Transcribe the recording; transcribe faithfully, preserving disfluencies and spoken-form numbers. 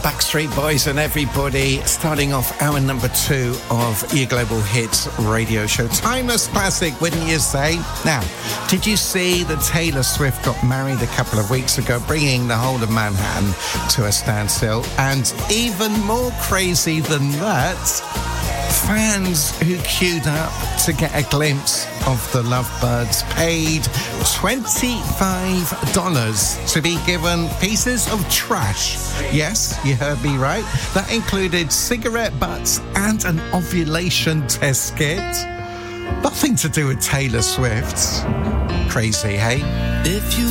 Backstreet Boys and everybody, starting off hour number two of your Global Hits radio show. Timeless classic, wouldn't you say? Now, did you see that Taylor Swift got married a couple of weeks ago, bringing the whole of Manhattan to a standstill? And even more crazy than that, fans who queued up to get a glimpse of the Lovebirds paid twenty-five dollars to be given pieces of trash. Yes, you heard me right. That included cigarette butts and an ovulation test kit. Nothing to do with Taylor Swift. Crazy, hey? If you